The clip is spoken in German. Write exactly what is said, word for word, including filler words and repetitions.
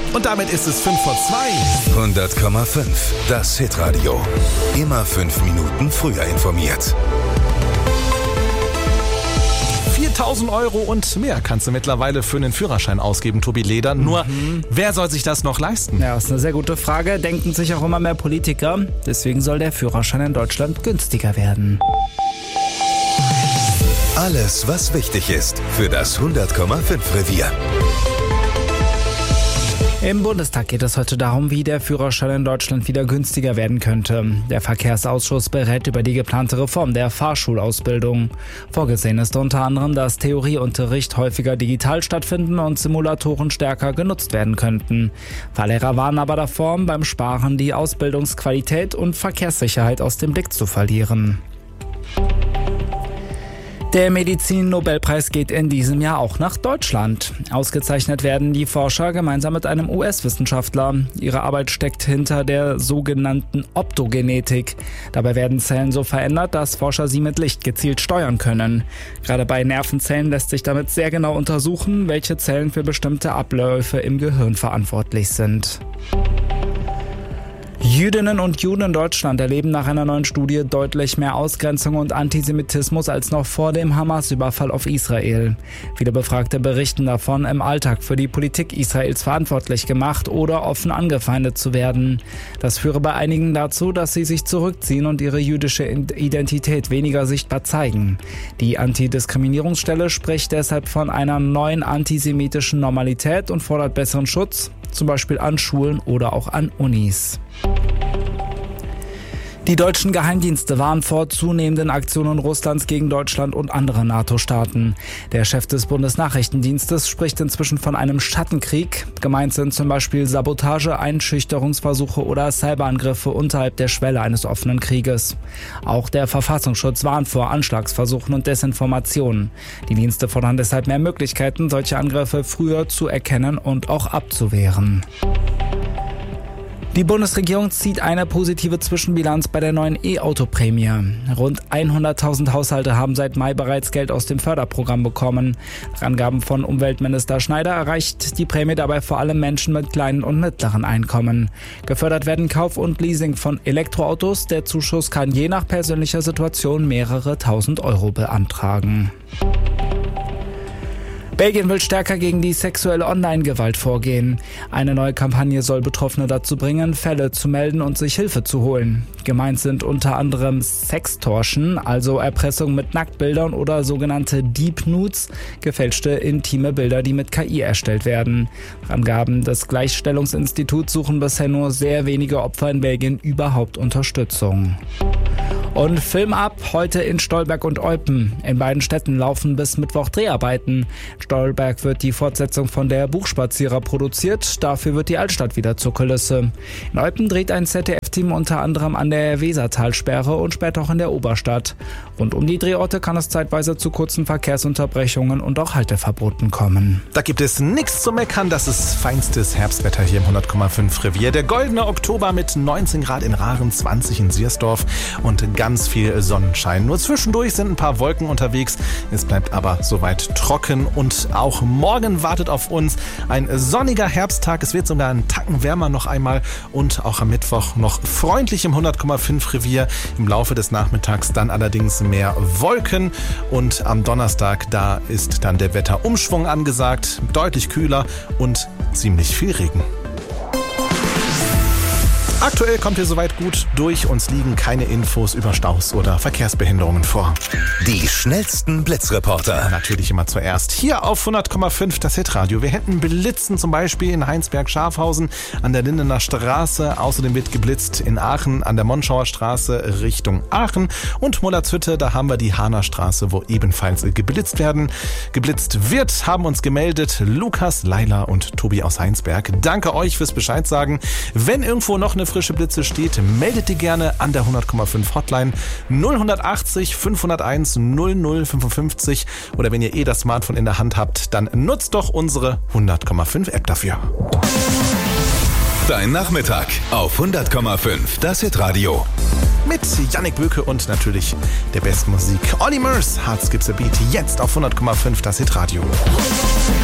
Und damit ist es fünf vor zwei. hundert Komma fünf, das Hitradio. Immer fünf Minuten früher informiert. viertausend Euro und mehr kannst du mittlerweile für einen Führerschein ausgeben, Tobi Leder. Nur, Mhm. wer soll sich das noch leisten? Ja, ist eine sehr gute Frage. Denken sich auch immer mehr Politiker. Deswegen soll der Führerschein in Deutschland günstiger werden. Alles, was wichtig ist für das hundert Komma fünf Revier. Im Bundestag geht es heute darum, wie der Führerschein in Deutschland wieder günstiger werden könnte. Der Verkehrsausschuss berät über die geplante Reform der Fahrschulausbildung. Vorgesehen ist unter anderem, dass Theorieunterricht häufiger digital stattfinden und Simulatoren stärker genutzt werden könnten. Fahrlehrer warnen aber davor, beim Sparen die Ausbildungsqualität und Verkehrssicherheit aus dem Blick zu verlieren. Der Medizin-Nobelpreis geht in diesem Jahr auch nach Deutschland. Ausgezeichnet werden die Forscher gemeinsam mit einem U S-Wissenschaftler. Ihre Arbeit steckt hinter der sogenannten Optogenetik. Dabei werden Zellen so verändert, dass Forscher sie mit Licht gezielt steuern können. Gerade bei Nervenzellen lässt sich damit sehr genau untersuchen, welche Zellen für bestimmte Abläufe im Gehirn verantwortlich sind. Jüdinnen und Juden in Deutschland erleben nach einer neuen Studie deutlich mehr Ausgrenzung und Antisemitismus als noch vor dem Hamas-Überfall auf Israel. Viele Befragte berichten davon, im Alltag für die Politik Israels verantwortlich gemacht oder offen angefeindet zu werden. Das führe bei einigen dazu, dass sie sich zurückziehen und ihre jüdische Identität weniger sichtbar zeigen. Die Antidiskriminierungsstelle spricht deshalb von einer neuen antisemitischen Normalität und fordert besseren Schutz, zum Beispiel an Schulen oder auch an Unis. Die deutschen Geheimdienste warnen vor zunehmenden Aktionen Russlands gegen Deutschland und andere NATO-Staaten. Der Chef des Bundesnachrichtendienstes spricht inzwischen von einem Schattenkrieg. Gemeint sind zum Beispiel Sabotage, Einschüchterungsversuche oder Cyberangriffe unterhalb der Schwelle eines offenen Krieges. Auch der Verfassungsschutz warnt vor Anschlagsversuchen und Desinformationen. Die Dienste fordern deshalb mehr Möglichkeiten, solche Angriffe früher zu erkennen und auch abzuwehren. Die Bundesregierung zieht eine positive Zwischenbilanz bei der neuen E-Auto-Prämie. Rund hunderttausend Haushalte haben seit Mai bereits Geld aus dem Förderprogramm bekommen. Nach Angaben von Umweltminister Schneider erreicht die Prämie dabei vor allem Menschen mit kleinen und mittleren Einkommen. Gefördert werden Kauf und Leasing von Elektroautos. Der Zuschuss kann je nach persönlicher Situation mehrere tausend Euro beantragen. Belgien will stärker gegen die sexuelle Online-Gewalt vorgehen. Eine neue Kampagne soll Betroffene dazu bringen, Fälle zu melden und sich Hilfe zu holen. Gemeint sind unter anderem Sextortion, also Erpressung mit Nacktbildern oder sogenannte Deep Nudes, gefälschte intime Bilder, die mit K I erstellt werden. Nach Angaben des Gleichstellungsinstituts suchen bisher nur sehr wenige Opfer in Belgien überhaupt Unterstützung. Und Film ab, heute in Stolberg und Eupen. In beiden Städten laufen bis Mittwoch Dreharbeiten. In Stolberg wird die Fortsetzung von der Buchspazierer produziert, dafür wird die Altstadt wieder zur Kulisse. In Eupen dreht ein Z D F-Team unter anderem an der Wesertalsperre und später auch in der Oberstadt. Rund um die Drehorte kann es zeitweise zu kurzen Verkehrsunterbrechungen und auch Halteverboten kommen. Da gibt es nichts zu meckern, das ist feinstes Herbstwetter hier im hundert Komma fünf Revier. Der goldene Oktober mit neunzehn Grad in Rahren, zwanzig in Siersdorf und ganz viel Sonnenschein. Nur zwischendurch sind ein paar Wolken unterwegs. Es bleibt aber soweit trocken und auch morgen wartet auf uns ein sonniger Herbsttag. Es wird sogar einen Tacken wärmer noch einmal und auch am Mittwoch noch freundlich im hundert Komma fünf Revier. Im Laufe des Nachmittags dann allerdings mehr Wolken und am Donnerstag, da ist dann der Wetterumschwung angesagt. Deutlich kühler und ziemlich viel Regen. Aktuell kommt ihr soweit gut durch. Uns liegen keine Infos über Staus oder Verkehrsbehinderungen vor. Die schnellsten Blitzreporter. Natürlich immer zuerst hier auf hundert Komma fünf das Hitradio. Wir hätten Blitzen zum Beispiel in Heinsberg-Schafhausen an der Lindener Straße. Außerdem wird geblitzt in Aachen an der Monschauer Straße Richtung Aachen. Und Mollertshütte, da haben wir die Hahner Straße, wo ebenfalls geblitzt werden. Geblitzt wird, haben uns gemeldet Lukas, Laila und Tobi aus Heinsberg. Danke euch fürs Bescheid sagen. Wenn irgendwo noch eine frische Blitze steht, meldet die gerne an der hundert Komma fünf Hotline null achtzig fünfhunderteins null null fünfundfünfzig oder wenn ihr eh das Smartphone in der Hand habt, dann nutzt doch unsere hundert Komma fünf App dafür. Dein Nachmittag auf hundert Komma fünf, das Hitradio. Mit Yannick Böke und natürlich der besten Musik. Olly Murs, Heart Skips a Beat, jetzt auf hundert Komma fünf, das Hitradio.